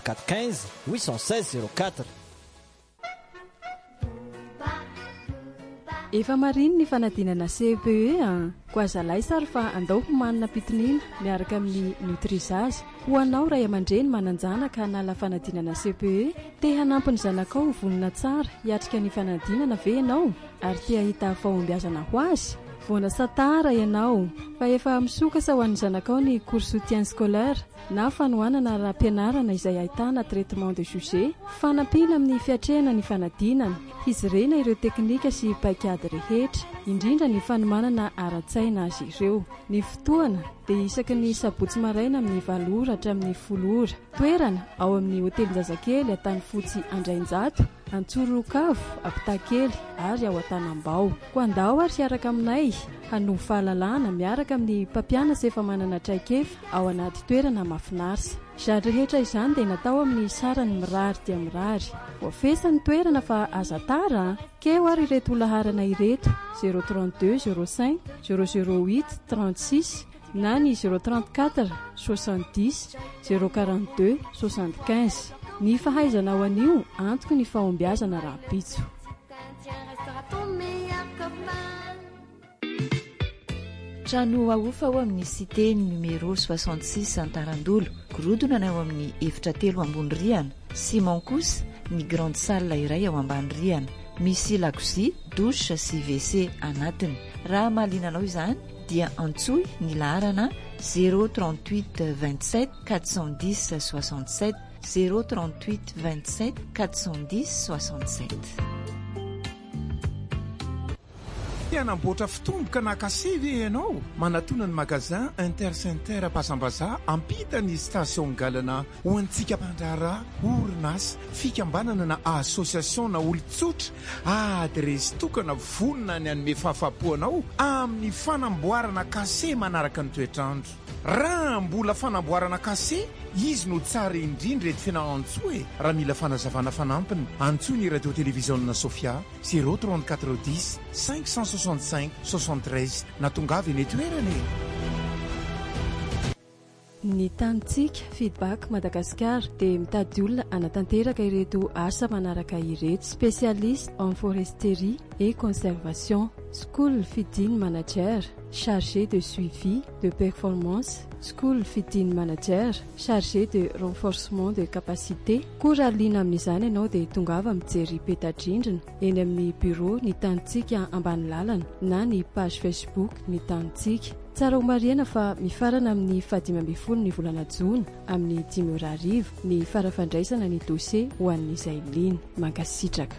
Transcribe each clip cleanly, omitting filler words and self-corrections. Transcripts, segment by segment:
415 816 04. Efa mariny ny fanadinana CPE ko azalay sary fa andao homanina pitoniana miaraka amin'ny Nutrisage. Ho anao ray aman-dreny mananjana ka nala fanadinana CPE, te hanampy ny zanakao vonona tsara hiatrika ny fanadinana ve ianao ary te hahita fahombiazana ho azy? Voana satara ianao fa efa misokasa ho an'ny zanakao ny cours soutien scolaire na fanohanana raha-pianarana izay ahitana traitement de sujet, fanampiana amin'ny fiatrehana ny fanadinana, hizirena ireo teknika sy paikady rehetra, indrindra ny fanomanana ara-tsaina azy ireo. Ny fotoana dia isaky ny sabotsy maraina amin'ny 7 ora hatramin'ny 10 ora. Toerana ao amin'ny hotely Zazakely Antanifotsy Andrainjato, Antsorokavo, Apitakely ary ao Antanambao. Ko andao ary hiaraka aminay hanombo fahalalana miaraka amin'ny mpampianatra efa manana traikefa ao anaty toerana mahafinaritra. Izany rehetra izany dia natao amin'ny sarany mirary dia mirary. Voafesa ny toerana fa aza tara keo ary ireto olaharana ireto 032 05 008 36 na ny 034 70 042 75. Ny fahaizana ao anio antoko ny fahombiazana raha-pitso. Trano ahofa ao amin'ny cité numéro 66 Antarandolo, gorodona ao amin'ny efitra 3 ambony rihana. Simon Kos ny grande salle iray ao ambany rihana. Misy lakozia, douche sy WC anatiny. Raha mahalinanao izany dia antsoy ny laharana 038 27 410 67 038 27 410 67. Anamboatra fitomboka na kasevy ianao manatona ny magazin Intercenter Pasambaza ampita ny station galana ho antsika mpandrara orinasa fikambanana na association na olon-tsotra adresy tokana vonona ny anome fahafapoanao amin'ny fanamboarana kase manaraka ny toetrandro. Raha mbola fanamboarana kase izy no tsara indrindra ety fianahantsoe. Raha mila fanazavana fanampiny antsoy ny radio télévision Sofia 034 10 565 73 na tongavy ny toerany. Ny tanitsika feedback Madagasikara dia mitady olona anatanteraka ireto asa manaraka ireto: spécialiste en foresterie et conservation, school feeding manager, chargé de suivi de performance, school feeding manager, chargé de renforcement de capacité. Koralina amin'izany ianao dia tongava mijery peta-drindrina eny amin'ny bureau ny tanitsika ambany lalana na ny page Facebook ny tanitsika. Tsara ho mariana fa mifarana amin'ny 15 ny volana Jona amin'ny 10:00 ny farafandraisana ny dossier ho an'izay liny mankasitraka.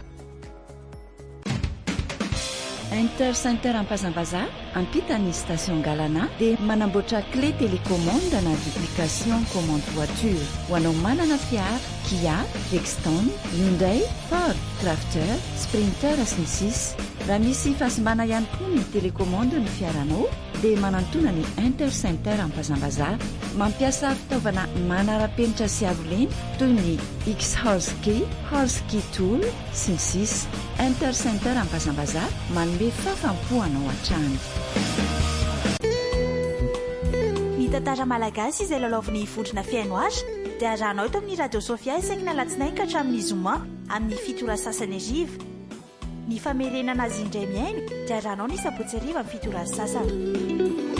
Intercenter Ampazambaza ampita ny station Galana dia manamboatra clé télécommande na duplication commande voiture ho anao manana fiara Kia, Rexton, Hyundai, Ford, Crafter, Sprinter sy ny sisa. Raha misy fasimbana ihany koa ny télécommande ny fiaranao dia manantona ny Intercenter Ampazambaza mampiasa fitaovana manara-penitra sy avoleny toy ny X-Horse-Key, Horse-Key Tool sy ny sisa. Intercenter Ampazambaza manome fafampoanao an-trano. Ny tantara malagasy izay lalaoviny vondrona fiaino azy dia arahanao eto amin'ny radio Sofia isaky ny alatsinainy ka hatramin'ny zoma amin'ny 7 sasany ariva. Ny famerenana azy indray miaino dia arahanao ny sabotsy ariva amin'ny 7 sasany.